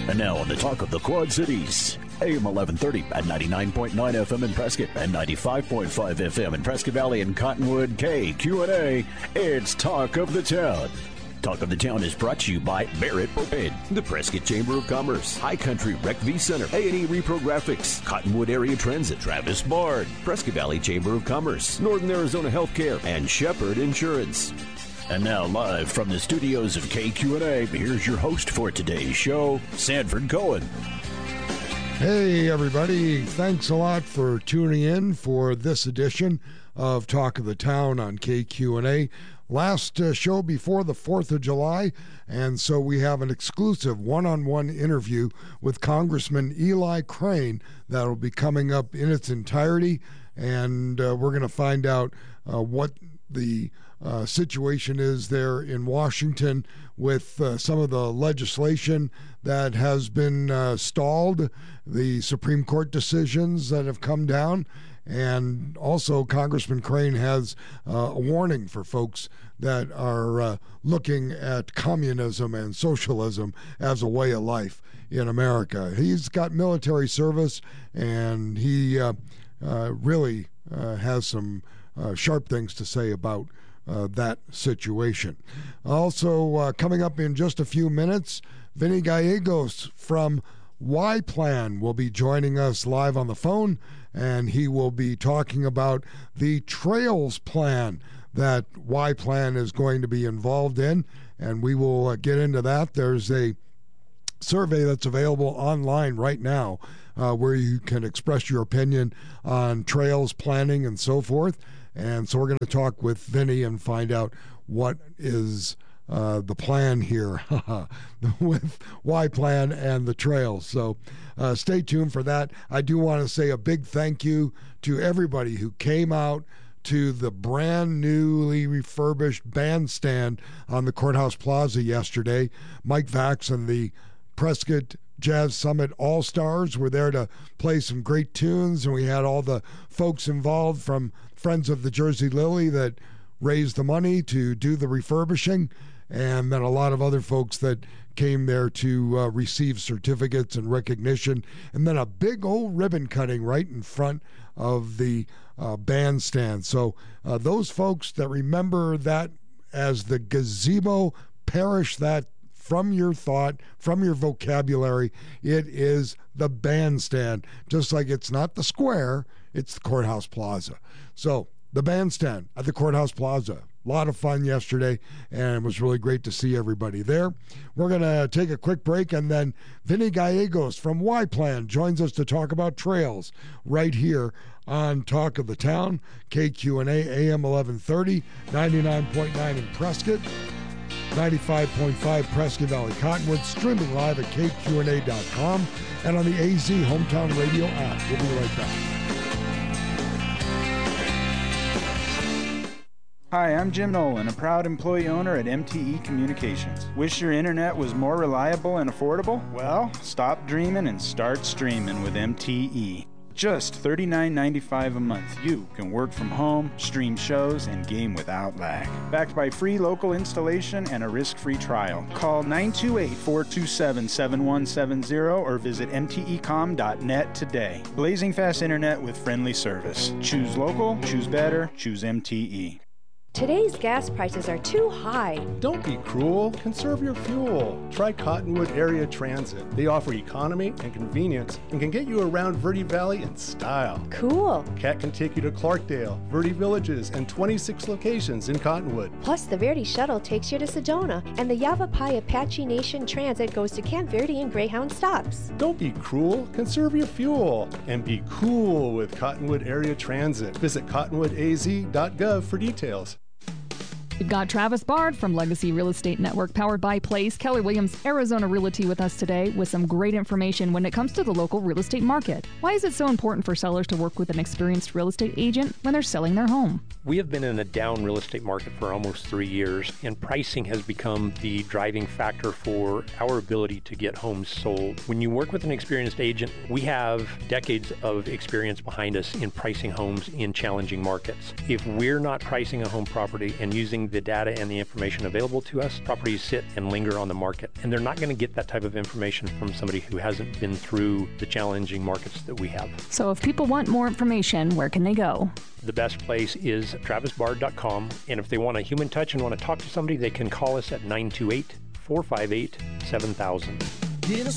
And now on the Talk of the Quad Cities, AM 1130 at 99.9 FM in Prescott and 95.5 FM in Prescott Valley and Cottonwood. KQNA, it's Talk of the Town. Talk of the Town is brought to you by Barrett Propane, the Prescott Chamber of Commerce, High Country Rec V Center, A&E Repro Graphics, Cottonwood Area Transit, Travis Bard, Prescott Valley Chamber of Commerce, Northern Arizona Healthcare, and Shepherd Insurance. And now, live from the studios of KQNA, here's your host for today's show, Sanford Cohen. Hey, everybody. Thanks a lot for tuning in for this edition of Talk of the Town on KQNA. Last show before the 4th of July, and so we have an exclusive one-on-one interview with Congressman Eli Crane that will be coming up in its entirety, and we're going to find out what the situation is there in Washington with some of the legislation that has been stalled, the Supreme Court decisions that have come down, and also Congressman Crane has a warning for folks that are looking at communism and socialism as a way of life in America. He's got military service, and he really has some sharp things to say about that situation. Also, coming up in just a few minutes, Vinny Gallegos from Y-Plan will be joining us live on the phone, and he will be talking about the Trails Plan that Y-Plan is going to be involved in, and we will get into that. There's a survey that's available online right now where you can express your opinion on trails planning and so forth. And so we're going to talk with Vinny and find out what is the plan here with Y-Plan and the trails. So stay tuned for that. I do want to say a big thank you to everybody who came out to the brand newly refurbished bandstand on the Courthouse Plaza yesterday. Mike Vax and the Prescott Jazz Summit All-Stars were there to play some great tunes, and we had all the folks involved from Friends of the Jersey Lily that raised the money to do the refurbishing, and then a lot of other folks that came there to receive certificates and recognition, and then a big old ribbon cutting right in front of the bandstand. So those folks that remember that as the gazebo, perish that from your thought, from your vocabulary. It is the bandstand. Just like it's not the square, it's the Courthouse Plaza. So the bandstand at the Courthouse Plaza. A lot of fun yesterday, and it was really great to see everybody there. We're going to take a quick break, and then Vinny Gallegos from Y-Plan joins us to talk about trails right here on Talk of the Town, KQNA AM 1130, 99.9 in Prescott, 95.5 Prescott Valley Cottonwood, streaming live at KQNA.com and on the AZ Hometown Radio app. We'll be right back. Hi, I'm Jim Nolan, a proud employee owner at MTE Communications. Wish your internet was more reliable and affordable? Well, stop dreaming and start streaming with MTE. Just $39.95 a month, you can work from home, stream shows, and game without lag. Backed by free local installation and a risk-free trial. Call 928-427-7170 or visit mtecom.net today. Blazing fast internet with friendly service. Choose local, choose better, choose MTE. Today's gas prices are too high. Don't be cruel. Conserve your fuel. Try Cottonwood Area Transit. They offer economy and convenience and can get you around Verde Valley in style. Cool. CAT can take you to Clarkdale, Verde Villages, and 26 locations in Cottonwood. Plus, the Verde Shuttle takes you to Sedona, and the Yavapai Apache Nation Transit goes to Camp Verde and Greyhound stops. Don't be cruel. Conserve your fuel. And be cool with Cottonwood Area Transit. Visit cottonwoodaz.gov for details. We've got Travis Bard from Legacy Real Estate Network, powered by Place, Keller Williams, Arizona Realty, with us today with some great information when it comes to the local real estate market. Why is it so important for sellers to work with an experienced real estate agent when they're selling their home? We have been in a down real estate market for almost 3 years, and pricing has become the driving factor for our ability to get homes sold. When you work with an experienced agent, we have decades of experience behind us in pricing homes in challenging markets. If we're not pricing a home property and using using the data and the information available to us, properties sit and linger on the market. And they're not going to get that type of information from somebody who hasn't been through the challenging markets that we have. So if people want more information, where can they go? The best place is travisbard.com. And if they want a human touch and want to talk to somebody, they can call us at 928-458-7000.